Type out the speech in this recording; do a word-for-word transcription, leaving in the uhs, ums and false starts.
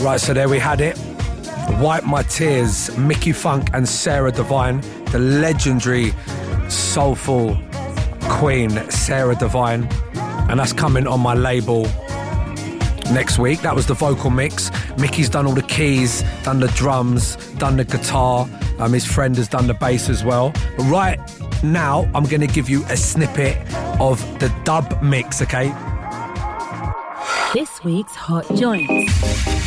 Right, so there we had it. Wipe My Tears, Mickey Funk and Sarah Divine, the legendary soulful queen Sarah Divine, and that's coming on my label next week. That was the vocal mix. Mickey's done all the keys, done the drums, done the guitar. Um, his friend has done the bass as well. But right now, I'm going to give you a snippet of the dub mix, okay? This week's Hot Joints.